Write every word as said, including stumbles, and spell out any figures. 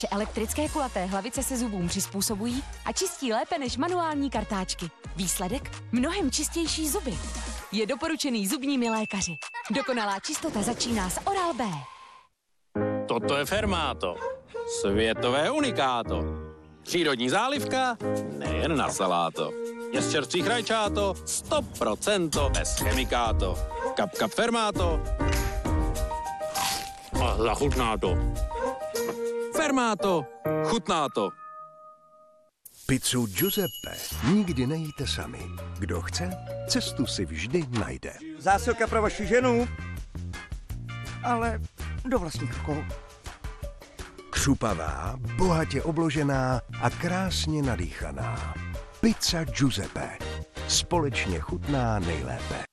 že elektrické kulaté hlavice se zubům přizpůsobují a čistí lépe než manuální kartáčky. Výsledek? Mnohem čistější zuby. Je doporučený zubními lékaři. Dokonalá čistota začíná s Oral-B. Toto je Fermáto. Světové unikáto. Přírodní zálivka, nejen na saláto. Je z čerstvých rajčáto, sto procent bez chemikáto. Kap kap Fermáto. A zachutná to. Fermáto, chutná to. Pizzu Giuseppe nikdy nejíte sami. Kdo chce, cestu si vždy najde. Zásilka pro vaši ženu, ale do vlastních rukou. Křupavá, bohatě obložená a krásně nadýchaná. Pizza Giuseppe. Společně chutná nejlépe.